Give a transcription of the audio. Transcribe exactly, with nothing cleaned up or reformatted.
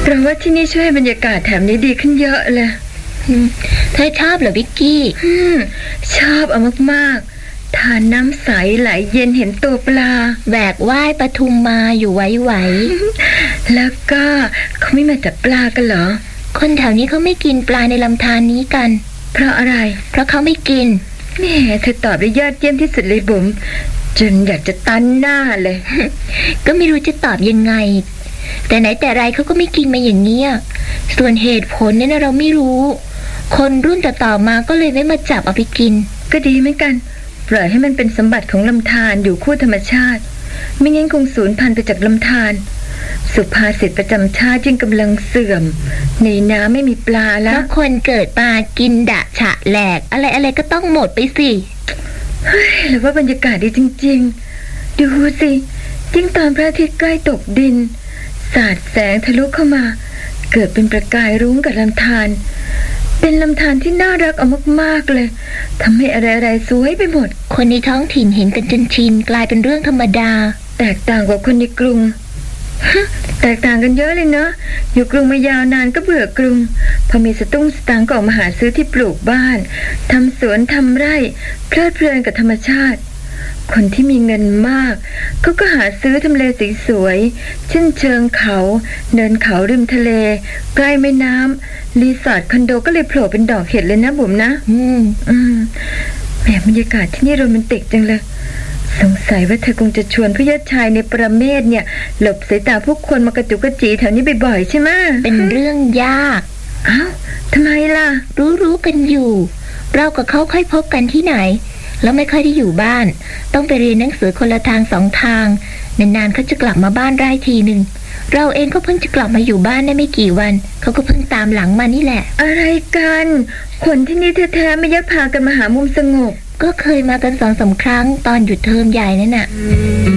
เราว่าที่นี่ช่วยบรรยากาศแถบนี้ดีขึ้นเยอะเลยเธอชอบเหรอวิกกี้ชอบเอามากๆทานน้ำใสไหลเย็นเห็นตัวปลาแบกว่ายปทุมมาอยู่ไหวๆแล้วก็เขาไม่มาจับปลากันเหรอคนแถวนี้เขาไม่กินปลาในลำธารนี้กันเพราะอะไรเพราะเขาไม่กินแม่เธอตอบได้ยอดเยี่ยมที่สุดเลยบุ๋มจนอยากจะตันหน้าเลยก็ไม่รู้จะตอบยังไงแต่ไหนแต่ไรเขาก็ไม่กินมาอย่างเนี้ยส่วนเหตุผลเนี่ยนะเราไม่รู้คนรุ่นต่อๆมาก็เลยไม่มาจับเอาไปกินก็ดีเหมือนกันปล่อยให้มันเป็นสมบัติของลำธารอยู่คู่ธรรมชาติไม่งั้นคงสูญพันธุ์ไปจากลำธารสุภาษิตประจำชาติยิ่งกำลังเสื่อมในน้ำไม่มีปลาแล้วถ้าคนเกิดมากินดะฉะแหลกอะไรอะไรก็ต้องหมดไปสิเฮ้ยแล้วว่าบรรยากาศดีจริงๆดูสิยิ่งตอนพระอาทิตย์ใกล้ตกดินสาดแสงทะลุเข้ามาเกิดเป็นประกายรุ้งกับลำธารเป็นลำธารที่น่ารักเอามากๆเลยทำให้อะไรๆสวยไปหมดคนในท้องถิ่นเห็นกันจนชินกลายเป็นเรื่องธรรมดาแตกต่างกว่าคนในกรุงแตกต่างกันเยอะเลยเนาะอยู่กรุงมายาวนานก็เบื่อกรุงพอมีสตุ้งสตางค์ก็ออกมาหาซื้อที่ปลูกบ้านทำสวนทำไร่เพลิดเพลินกับธรรมชาติคนที่มีเงินมากเขาก็หาซื้อทำเลสวยๆเช่นเชิงเขาเนินเขาริมทะเลใกล้แม่น้ำรีสอร์ทคอนโดก็เลยโผล่เป็นดอกเห็ดเลยนะบุ๋มนะอืมอืมแหมบรรยากาศที่นี่โรแมนติกจังเลยสงสัยว่าเธอคงจะชวนผู้ญาติชายในประเมศเนี่ยหลบสายตาผู้คนมากระจุกกระจีแถวนี้บ่อยๆใช่ไหมเป็นเรื่องยากอ้าวทำไมล่ะรู้ๆกันอยู่เรากับเขาค่อยพบกันที่ไหนแล้วไม่ค่อยได้อยู่บ้านต้องไปเรียนหนังสือคนละทางสองทางนานๆเขาจะกลับมาบ้านได้ทีหนึ่งเราเองก็เพิ่งจะกลับมาอยู่บ้านได้ไม่กี่วันเขาก็เพิ่งตามหลังมานี่แหละอะไรกันคนที่นี่แท้ๆไม่ยักพากันมาหามุมสงบก็เคยมากันสองสามครั้งตอนหยุดเทอมใหญ่นั่นน่ะ